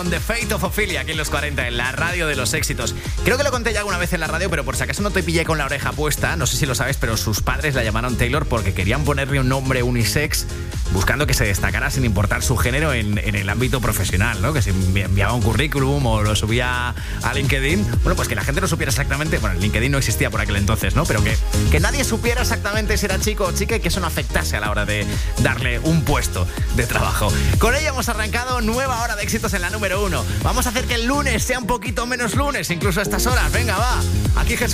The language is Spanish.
The Fate of Ophelia, aquí en los 40, en la radio de los éxitos. Creo que lo conté ya alguna vez en la radio, pero por si acaso no te pillé con la oreja puesta, no sé si lo sabes, pero sus padres la llamaron Taylor porque querían ponerle un nombre unisex, buscando que se destacara sin importar su género en el ámbito profesional, ¿no? Que si enviaba un currículum o lo subía a LinkedIn, bueno, pues que la gente no supiera exactamente, bueno, LinkedIn no existía por aquel entonces, ¿no? Pero que nadie supiera exactamente si era chico o chica y que eso no afectase a la hora de darle un puesto de trabajo. Con ella hemos arrancado nueva hora de éxitos en la número 1. Vamos a hacer que el lunes sea un poquito menos lunes, incluso a estas horas. Venga, va. Aquí Jesús.